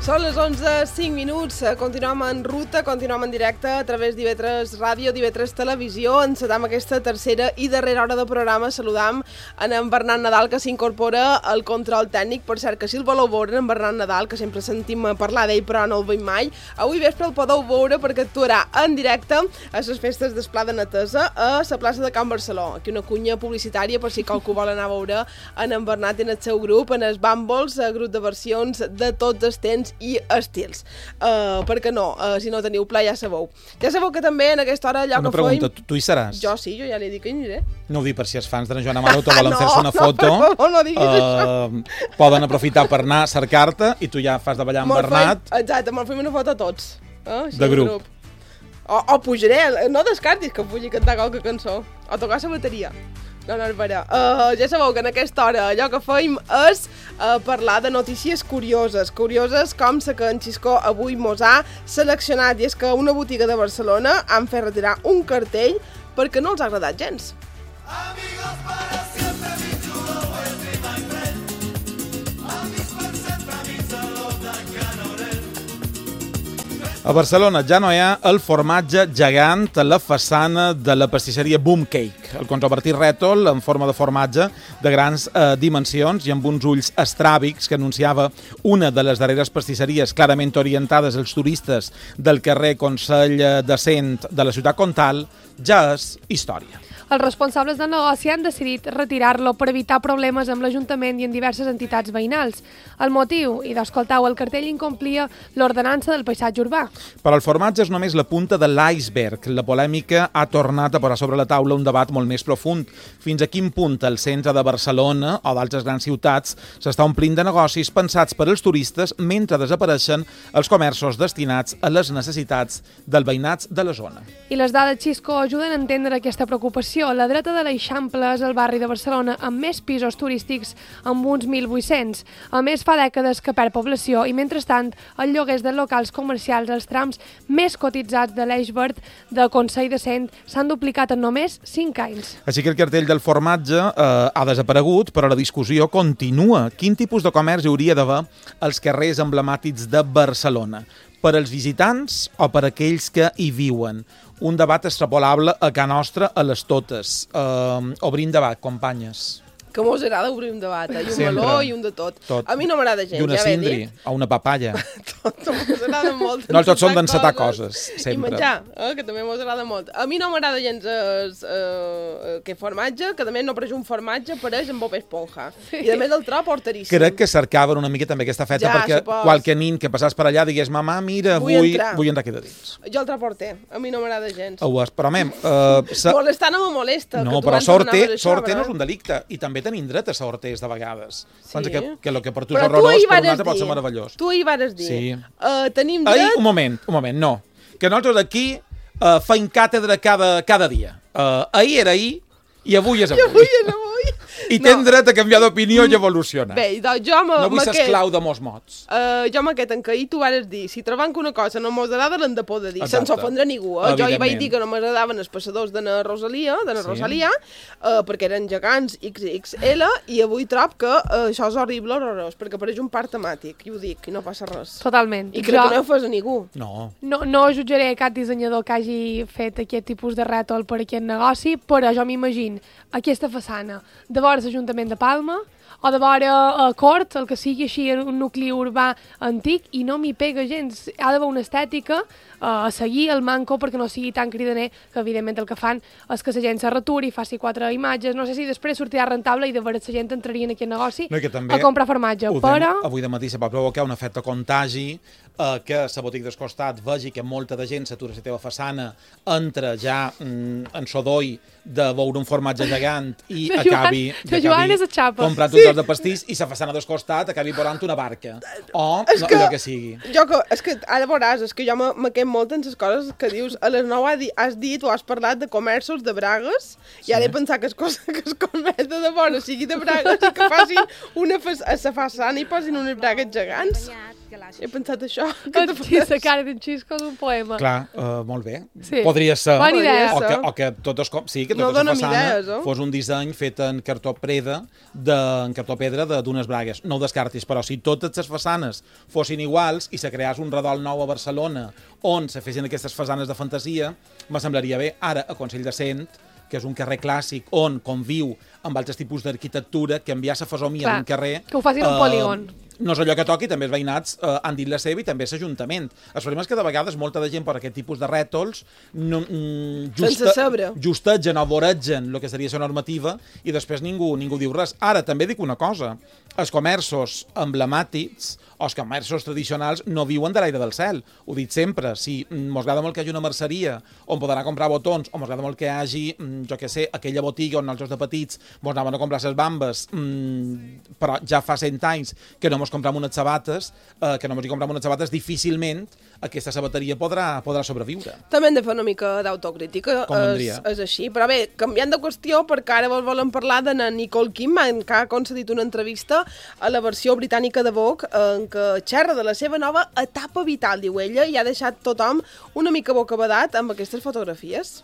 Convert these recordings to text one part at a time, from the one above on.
Són les 11:05, continuem en ruta, continuem en directe a través d'IV3 Ràdio, d'IV3 Televisió. Encetam aquesta tercera i darrera hora de programa. Saludam en Bernat Nadal, que s'incorpora al control tècnic. Per cert, que si el voleu veure, en Bernat Nadal, que sempre sentim parlar d'ell però no el veiem mai, avui vespre el podeu veure perquè actuarà en directe a les festes d'Esplà de Netesa a la plaça de Can Barceló. Aquí una cunya publicitària per si qualcú vol anar a veure en Bernat i en el seu grup, en els Bàmbols, grup de versions de tots els temps i estils. Perquè no, si no teniu pla, ja sabeu. Ja sabeu que també en aquesta hora allò una que feim... Una pregunta, tu hi seràs? Jo sí, jo ja li dic que hi aniré. No ho dic per si els fans de la Joana Maroto volen fer-se una foto. No diguis això. Poden aprofitar per anar a cercar-te i tu ja fas de ballar amb Bernat. Exacte, me'l fem una foto a tots. De grup. O pujaré, no descartis que pugui cantar qualque cançó. O tocar la bateria. No, és vera. Ja sabeu que en aquesta hora allò que feim és parlar de notícies curioses. Curioses com la que en Xisco avui mos ha seleccionat. I és que una botiga de Barcelona han fet retirar un cartell perquè no els ha agradat gens. Amigos para siempre, mi chulo, vuelve my friend. Amics per sempre, amics a l'Ota Canorel. A Barcelona ja no hi ha el formatge gegant a la façana de la pastisseria Boom Cake. El controvertit rètol en forma de formatge de grans dimensions i amb uns ulls estràbics que anunciava una de les darreres pastisseries clarament orientades als turistes del carrer Consell de Cent de la ciutat comtal, ja és història. Els responsables del negoci han decidit retirar-lo per evitar problemes amb l'Ajuntament i en diverses entitats veïnals. El motiu, i d'escoltau, el cartell incomplia l'ordenança del paisatge urbà. Però el formatge és només la punta de l'iceberg. La polèmica ha tornat a posar sobre la taula un debat molt més profund. Fins a quin punt el centre de Barcelona o d'altres grans ciutats s'està omplint de negocis pensats per als turistes mentre desapareixen els comerços destinats a les necessitats del veïnats de la zona. I les dades Xisco ajuden a entendre aquesta preocupació. La dreta de l'Eixample és el barri de Barcelona amb més pisos turístics, amb uns 1.800. A més, fa dècades que perd població i, mentrestant, els lloguers de locals comercials als trams més cotitzats de l'Eix Verd de Consell de Cent s'han duplicat en només 5 anys. Així que el cartell del formatge ha desaparegut, però la discussió continua. Quin tipus de comerç hi hauria d'haver als carrers emblemàtics de Barcelona? Per als visitants o per aquells que hi viuen? Un debat extrapolable a Can Nostra a les totes. Obrim debat, companyes. Que mos agrada obrir un debat, i un meló i un de tot. A mi no m'agrada gens, ja ve dit. I una cindri, o una papaya. Tot mos agrada molt. No, tots són d'encetar coses, sempre. I menjar, que també mos agrada molt. A mi no m'agrada gens que formatge, que també no pareix un formatge, pareix amb Bob Esponja. I a més el tro portaríssim. Crec que cercaven una mica també aquesta feta perquè qualque nin que passàs per allà digués mamà, mira, vull entrar aquí de dins. Jo el tro porté, a mi no m'agrada gens. Però, mem... Molestar no me molesta. No, però sorte no és un delicte. I també tenim dret a ser horters de vegades. Sí. Que el que per tu és horrorós, per un altre pot ser meravellós. Tu ahir vas dir. Sí. Tenim dret... Un moment, no. Que nosaltres aquí feim càtedra cada dia. Ahir era ahir i avui és avui. I tens dret a canviar d'opinió i evolucionar. Bé, doncs jo no vull ser esclau de molts mots. Jo m'aquest en què ahir tu vas dir, si trobant que una cosa no mos agrada, l'hem de poder dir, sense ofendre ningú. Jo hi vaig dir que no m'agradaven els passadors de la Rosalia, perquè eren gegants XXL, i avui trob que això és horrible, horrorós, perquè pareix un parc temàtic, i ho dic, i no passa res. Totalment. I crec que no ho fas a ningú. No jutjaré cap dissenyador que hagi fet aquest tipus de rètol per aquest negoci, però jo m'imagino aquesta façana de vora l'Ajuntament de Palma o de vora Cort, el que sigui així un nucli urbà antic, i no m'hi pega gens. Ha d'haver una estètica a seguir el manco perquè no sigui tan cridaner, que evidentment el que fan és que la gent se returi, faci 4 imatges, no sé si després sortirà rentable i de veres la gent entraria en aquest negoci a comprar formatge. Però... Avui de matí se pot provocar un efecte contagi, que la botiga del costat vegi que molta de gent s'atura a la teva façana, entra ja en sodoi de veure un formatge gegant i acabi comprant un tros de pastís i la façana del costat acabi posant una barca. O allò que sigui. És que ara veuràs, és que jo m'aquem molt en les coses que dius. A les 9 has dit o has parlat de comerços de bragues i ara he pensat que es comerç de bona sigui de bragues i que facin a la façana i posin unes bragues gegants. He pensat això. La cara d'en Xisco és un poema. Clar, molt bé. Sí. Podria ser. Bona idea. O que totes les No dóna'm façana idees, eh? fos un disseny fet en cartó pedra d'unes bragues. No ho descartis, però si totes les façanes fossin iguals i se creés un redol nou a Barcelona on se fessin aquestes façanes de fantasia, me semblaria bé. Ara, a Consell de Cent, que és un carrer clàssic on conviu amb altres tipus d'arquitectura, que enviar la fesomia d'un carrer... Que ho facin un polígon. No és allò que toqui, també els veïnats han dit la seva i també l'Ajuntament. El problema és que de vegades molta de gent per aquest tipus de rètols justegen o voregen el que seria la normativa i després ningú diu res. Ara, també dic una cosa, els comerços emblemàtics o els comerços tradicionals no viuen de l'aire del cel. Ho dic sempre, si mos agrada molt que hi hagi una merceria on podrà comprar botons, o mos agrada molt que hi hagi, jo què sé, aquella botiga on nosaltres de petits mos anaven a comprar les bambes, però ja fa 100 anys que no mos comprem unes sabates, difícilment aquesta sabateria podrà sobreviure. També hem de fer una mica d'autocrítica, és així. Però bé, canviant de qüestió, perquè ara volem parlar de Nicole Kidman, que ha concedit una entrevista a la versió britànica de Vogue, en què xerra de la seva nova etapa vital, diu ella, i ha deixat tothom una mica bocabadat amb aquestes fotografies.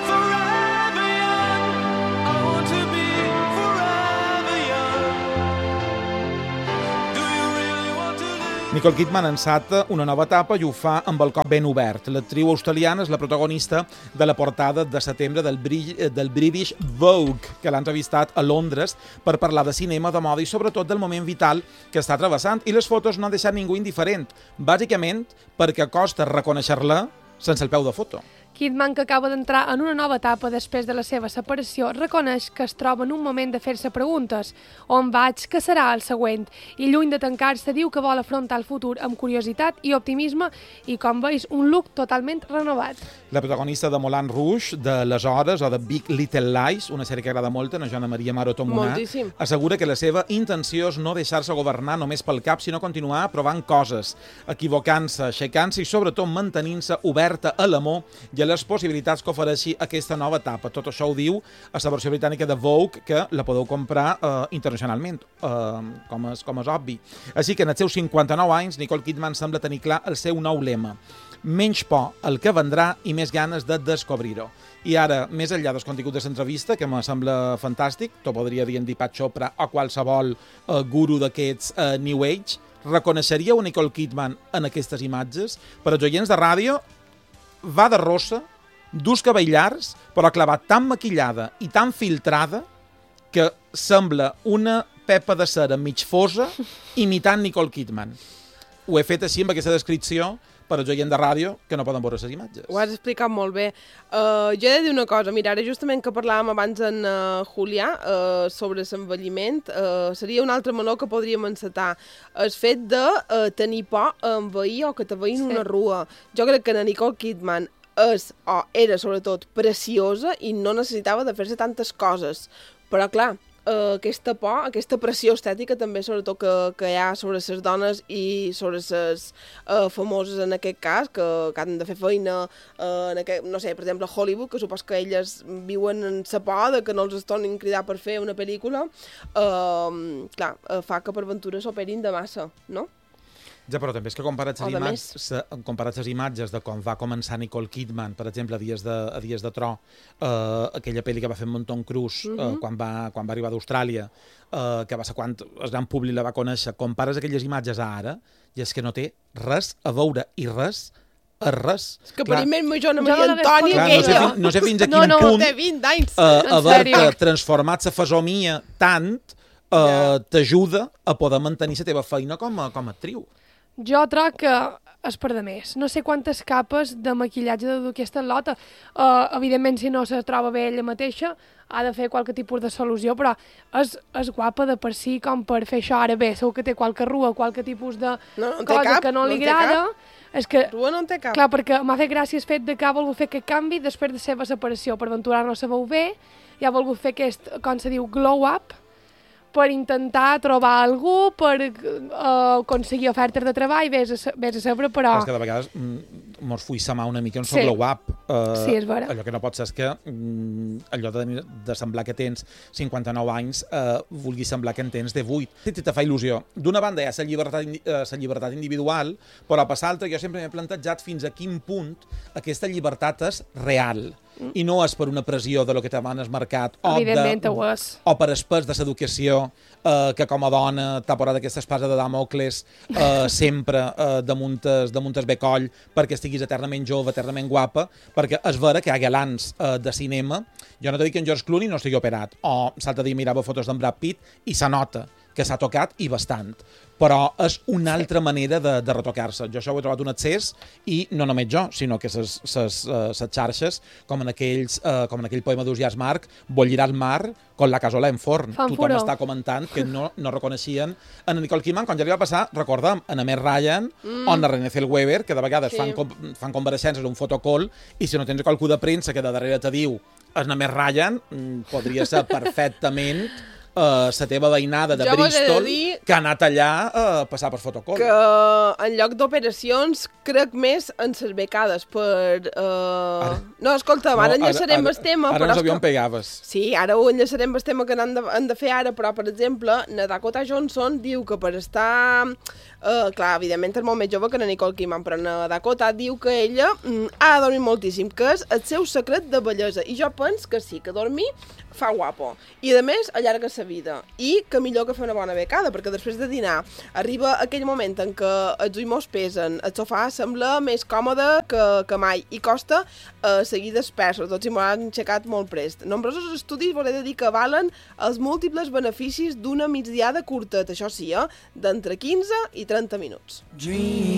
Nicole Kidman enceta una nova etapa i ho fa amb el cop ben obert. L'actriu australiana és la protagonista de la portada de setembre del British Vogue, que l'ha entrevistat a Londres per parlar de cinema, de moda i sobretot del moment vital que està travessant. I les fotos no han deixat ningú indiferent, bàsicament perquè costa reconèixer-la sense el peu de foto. Kidman, que acaba d'entrar en una nova etapa després de la seva separació, reconeix que es troba en un moment de fer-se preguntes. On vaig? Què serà el següent? I lluny de tancar-se, diu que vol afrontar el futur amb curiositat i optimisme i, com veus, un look totalment renovat. La protagonista de Moulin Rouge, de Les Hores o de Big Little Lies, una sèrie que agrada molt a Joana Maria Maroto Monà, assegura que la seva intenció és no deixar-se governar només pel cap, sinó continuar provant coses, equivocant-se, aixecant-se i sobretot mantenint-se oberta a l'amor i a les possibilitats que ofereixi aquesta nova etapa. Tot això ho diu a la versió britànica de Vogue, que la podeu comprar internacionalment, com és obvi. Així que en els seus 59 anys, Nicole Kidman sembla tenir clar el seu nou lema. Menys por al que vendrà i més ganes de descobrir-ho. I ara, més enllà dels continguts de l'entrevista, que me sembla fantàstic, t'ho podria dir en Deepak Chopra o qualsevol guru d'aquests New Age, reconeixeríeu Nicole Kidman en aquestes imatges? Per als oients de ràdio, va de rossa, d'us cabells llargs, però clavat tan maquillada i tan filtrada que sembla una pepa de cera mig fosa imitant Nicole Kidman. Ho he fet així amb aquesta descripció per als oients de ràdio que no poden veure les imatges. Ho has explicat molt bé. Jo he de dir una cosa. Mira, ara justament que parlàvem abans en Julià sobre l'envelliment, seria un altre meló que podríem encetar. El fet de tenir por a envellir o que te veïn una rua. Jo crec que la Nicole Kidman era sobretot preciosa i no necessitava de fer-se tantes coses. Però clar, aquesta por, aquesta pressió estètica també sobretot que hi ha sobre les dones i sobre les famoses en aquest cas, que han de fer feina no sé, per exemple a Hollywood, que supos que elles viuen en la por de que no els tornin a cridar per fer una pel·lícula, clar, fa que per ventura s'operin de massa, no? Ja, però també és que comparats les imatges de com va començar Nicole Kidman, per exemple, a Dies de Tro, aquella pel·li que va fer amb Tom Cruise quan va arribar d'Austràlia, que va ser quan el gran públic la va conèixer, compares aquelles imatges a ara, i és que no té res a veure i res a res. És que per mi major Ana Maria Antònia aquella. No sé fins a quin punt té 20 anys. Haver-te transformat la fesomia tant t'ajuda a poder mantenir la teva feina com a actriu. Jo troc que és per de més. No sé quantes capes de maquillatge de dur aquesta lota. Evidentment, si no se troba bé ella mateixa, ha de fer qualque tipus de solució, però és guapa de per si com per fer això ara bé. Segur que té qualque rua, qualque tipus de cosa que no li agrada. És que, rua no en té cap. Clar, perquè m'ha fet gràcia el fet de que ha volgut fer aquest canvi després de seva separació. Per aventurar no se veu bé, i ha volgut fer aquest, com se diu, glow up, per intentar trobar algú, per aconseguir ofertes de treball, vés a saber, però... És que de vegades mos fuïssamar una mica un Sí. segle guap. Sí, és vera. Allò que no pot ser és que allò de semblar que tens 59 anys vulguis semblar que en tens 18. Sí, te fa il·lusió. D'una banda hi ha la llibertat individual, però a passar altra jo sempre m'he plantejat fins a quin punt aquesta llibertat és real i no és per una pressió de lo que te van el mercat Evidentment ho és. o per espès de l'educació que com a dona t'ha posat aquesta espasa de Damocles sempre damunt el becoll perquè estiguis eternament jove, eternament guapa, perquè és vera que hi ha galants de cinema. Jo no t'he dit que en George Clooney no estigui operat, o l'altre dia mirava fotos d'en Brad Pitt i se nota que s'ha tocat i bastant. Però és una altra manera de retocar-se. Jo això ho he trobat un excés i no només jo, sinó que les xarxes, com en aquell poema d'Usiàs Marc, bollirà el mar con la casola en forn. Fan Tothom furor. està comentant que no reconeixien en Nicole Kidman. Quan ja li va passar, recordem, en Meg Ryan o en Renée Zellweger, que de vegades Sí. fan compareixences un fotocall i si no tens qualcú de premsa que de darrere te diu és Meg Ryan, podria ser perfectament la teva veïnada de Jo vos he de Bristol dir que ha anat allà a passar per fotocall. que en lloc d'operacions crec més en les becades per... No, escolta, ara enllaçarem el tema, Ara però... no és sabia que- on pegaves. Sí, ara ho enllaçarem el tema que han de fer ara, però, per exemple, na Dakota Johnson diu que per estar... clar, evidentment és molt més jove que na Nicole Kidman, però na Dakota diu que ella ha de dormir moltíssim, que és el seu secret de bellesa. I jo penso que sí, que dormir fa guapo. I, a més, allarga la vida. I que millor que fer una bona becada, perquè després de dinar arriba aquell moment en què els ulls pesen, el sofà sembla més còmode que mai i costa seguir despers, sobretot si m'ho han aixecat molt prest. Nombrosos estudis volen de dir que valen els múltiples beneficis d'una migdiada curteta, això sí, d'entre 15 i 30 minuts.